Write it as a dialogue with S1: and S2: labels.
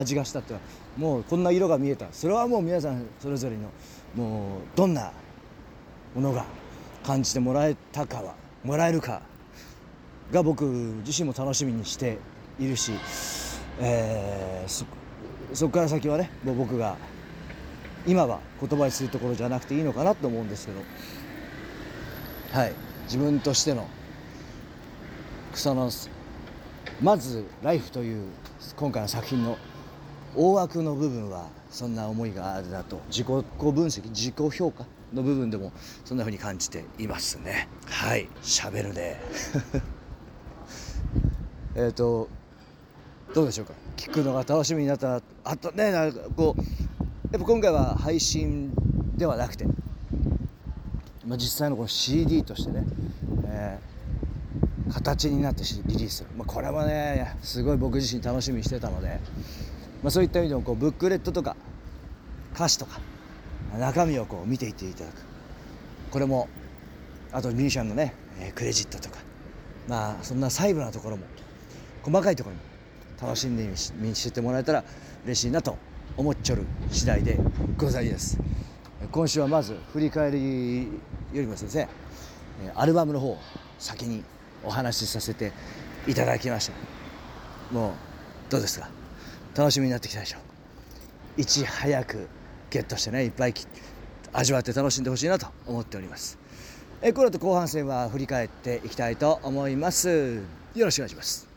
S1: 味がしたってもうこんな色が見えた。それはもう皆さんそれぞれのもうどんなものが感じてもらえたかはもらえるかが僕自身も楽しみにしているし、そこから先はねもう僕が今は言葉にするところじゃなくていいのかなと思うんですけど、はい、自分としてのそのまず「ライフ」という今回の作品の大枠の部分はそんな思いがあるなと、自己分析自己評価の部分でもそんな風に感じていますね。はい、喋るねどうでしょうか。聞くのが楽しみになったら、あとね、なんかこうやっぱ今回は配信ではなくて、実際のこの CD としてね、形になってリリースする、これはねすごい僕自身楽しみにしてたので、そういった意味でもこうブックレットとか歌詞とか中身をこう見ていっていただく、これもあとミュージシャンのねクレジットとか、そんな細部なところも細かいところも楽しんで見せてもらえたら嬉しいなと思っちょる次第でございます。今週はまず振り返りよりもですね、アルバムの方を先にお話しさせていただきました。もうどうですか、楽しみになってきたでしょう。いち早くゲットしてね、いっぱい味わって楽しんでほしいなと思っております。この後後半戦は振り返っていきたいと思います。よろしくお願いします。